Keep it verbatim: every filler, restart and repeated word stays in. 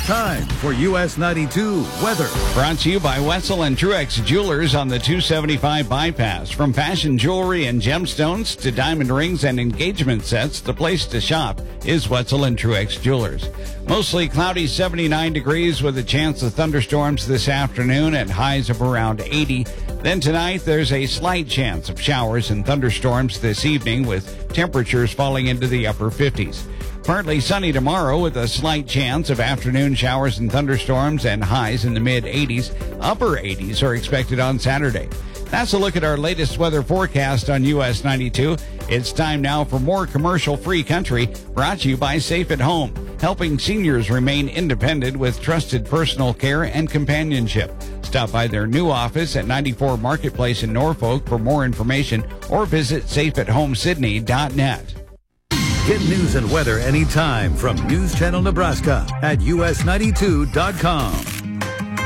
time for U S ninety-two weather. Brought to you by Wetzel and Truex Jewelers on the two seventy-five bypass. From fashion jewelry and gemstones to diamond rings and engagement sets, the place to shop is Wetzel and Truex Jewelers. Mostly cloudy, seventy-nine degrees with a chance of thunderstorms this afternoon at highs of around eighty. Then tonight, there's a slight chance of showers and thunderstorms this evening with temperatures falling into the upper fifties. Partly sunny tomorrow with a slight chance of afternoon showers and thunderstorms and highs in the mid-eighties. Upper eighties are expected on Saturday. That's a look at our latest weather forecast on U S ninety-two. It's time now for more commercial-free country, brought to you by Safe at Home, helping seniors remain independent with trusted personal care and companionship. Stop by their new office at ninety-four Marketplace in Norfolk for more information or visit safe at home sydney dot net. Get news and weather anytime from News Channel Nebraska at U S ninety-two dot com.